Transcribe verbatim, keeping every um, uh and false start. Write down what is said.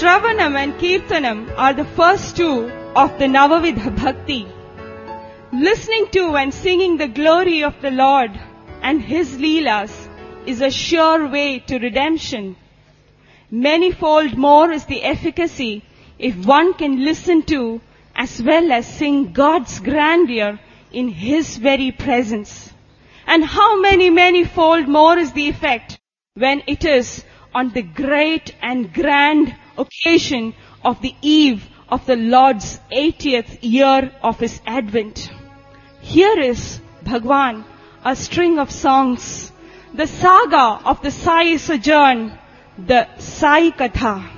Shravanam and Kirtanam are the first two of the Navavidha Bhakti. Listening to and singing the glory of the Lord and His Leelas is a sure way to redemption. Manifold more is the efficacy if one can listen to as well as sing God's grandeur in His very presence. And how many, many-fold more is the effect when it is on the great and grand occasion of the eve of the Lord's eightieth year of His advent. Here is Bhagwan, a string of songs, the saga of the Sai sojourn, the Sai Katha.